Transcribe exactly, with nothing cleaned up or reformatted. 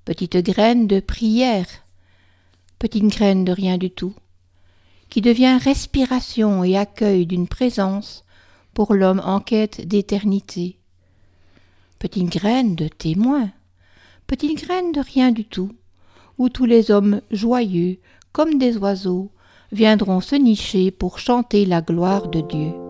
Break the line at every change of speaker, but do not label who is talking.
petite graine de prière, petite graine de rien du tout, qui devient respiration et accueil d'une présence pour l'homme en quête d'éternité. Petite graine de témoin, petite graine de rien du tout, où tous les hommes joyeux, comme des oiseaux, viendront se nicher pour chanter la gloire de Dieu.